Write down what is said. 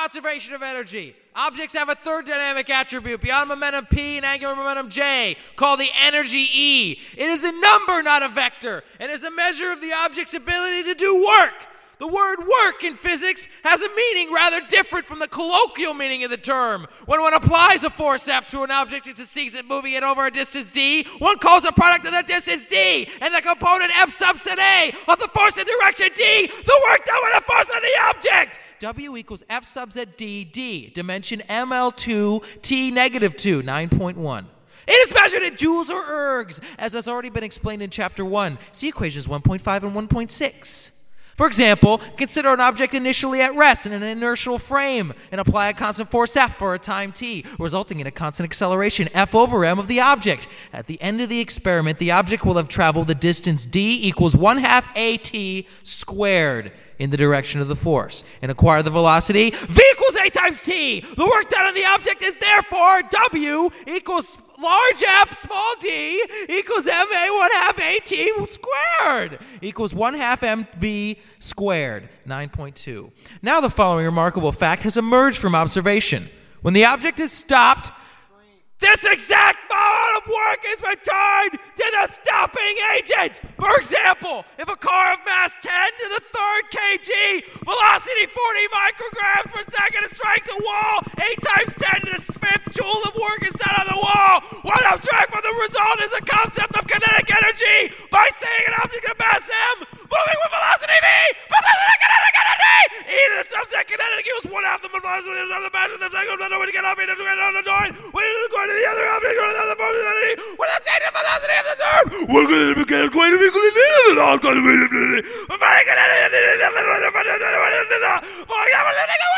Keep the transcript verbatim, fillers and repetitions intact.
conservation of energy. Objects have a third dynamic attribute beyond momentum P and angular momentum J, called the energy E. It is a number, not a vector, and is a measure of the object's ability to do work. The word work in physics has a meaning rather different from the colloquial meaning of the term. When one applies a force F to an object and succeeds at moving it over a distance D, one calls the product of the distance D and the component F subset A of the force in direction D the work done with the force of the object. W equals F subset D D, dimension M L two T negative two, nine point one. It is measured in joules or ergs, as has already been explained in chapter one. See equations one point five and one point six. For example, consider an object initially at rest in an inertial frame and apply a constant force F for a time t, resulting in a constant acceleration F over m of the object. At the end of the experiment, the object will have traveled the distance d equals one half at squared in the direction of the force and acquire the velocity v equals a times t. The work done on the object is therefore w equals large F small d equals ma one half at squared equals one half mv squared, nine point two. Now the following remarkable fact has emerged from observation. When the object is stopped, this exact amount of work is returned to the stopping agent. For example, if a car of mass ten to the third kg, velocity forty micrograms per second is strike the wall, eight times ten to the fifth joule of work is done on the wall. One abstract from the result is a concept of kinetic energy by saying an object of mass m moving with velocity v possesses a kinetic energy. E to the subset kinetic equals one half the velocity of the mass of the second of the wind cannot be to get on the door. When it is going to the other object or the other force of energy with the change of velocity of the term. We're going to be going to be going to be not going to be